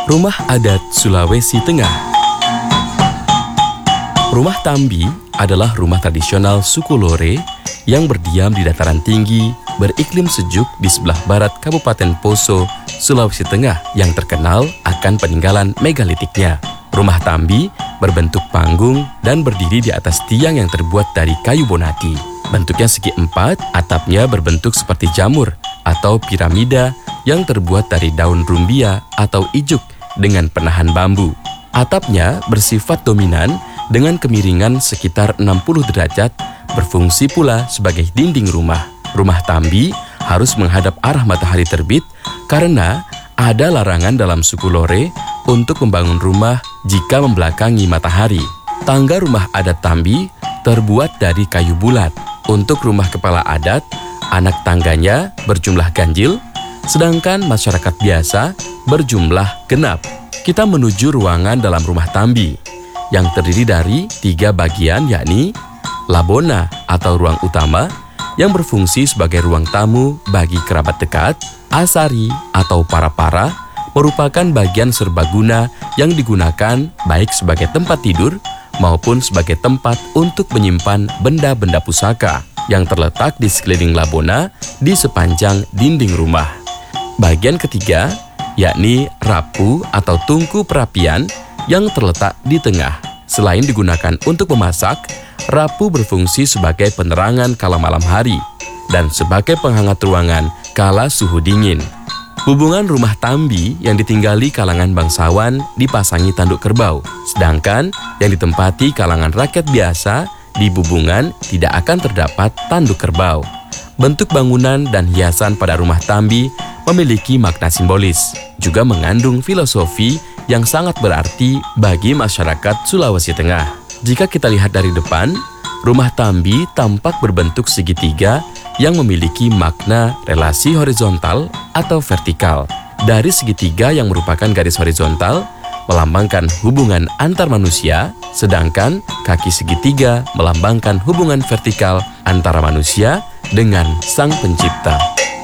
Rumah adat Sulawesi Tengah. Rumah Tambi adalah rumah tradisional suku Lore yang berdiam di dataran tinggi, beriklim sejuk di sebelah barat Kabupaten Poso, Sulawesi Tengah yang terkenal akan peninggalan megalitiknya. Rumah Tambi berbentuk panggung dan berdiri di atas tiang yang terbuat dari kayu bonati. Bentuknya segi empat, atapnya berbentuk seperti jamur atau piramida yang terbuat dari daun rumbia atau ijuk dengan penahan bambu. Atapnya bersifat dominan dengan kemiringan sekitar 60 derajat, berfungsi pula sebagai dinding rumah. Rumah Tambi harus menghadap arah matahari terbit karena ada larangan dalam suku Lore untuk membangun rumah jika membelakangi matahari. Tangga rumah adat Tambi terbuat dari kayu bulat. Untuk rumah kepala adat, anak tangganya berjumlah ganjil, sedangkan masyarakat biasa berjumlah genap. Kita menuju ruangan dalam rumah Tambi yang terdiri dari 3 bagian, yakni labona atau ruang utama yang berfungsi sebagai ruang tamu bagi kerabat dekat. Asari atau para-para merupakan bagian serbaguna yang digunakan baik sebagai tempat tidur maupun sebagai tempat untuk menyimpan benda-benda pusaka yang terletak di sekeliling labona di sepanjang dinding rumah. Bagian ketiga, yakni rapu atau tungku perapian yang terletak di tengah. Selain digunakan untuk memasak, rapu berfungsi sebagai penerangan kala malam hari dan sebagai penghangat ruangan kala suhu dingin. Hubungan rumah Tambi yang ditinggali kalangan bangsawan dipasangi tanduk kerbau, sedangkan yang ditempati kalangan rakyat biasa di Bubungan tidak akan terdapat tanduk kerbau. Bentuk bangunan dan hiasan pada rumah Tambi memiliki makna simbolis, juga mengandung filosofi yang sangat berarti bagi masyarakat Sulawesi Tengah. Jika kita lihat dari depan, rumah Tambi tampak berbentuk segitiga yang memiliki makna relasi horizontal atau vertikal. Dari segitiga yang merupakan garis horizontal melambangkan hubungan antar manusia, sedangkan kaki segitiga melambangkan hubungan vertikal antara manusia dengan Sang Pencipta.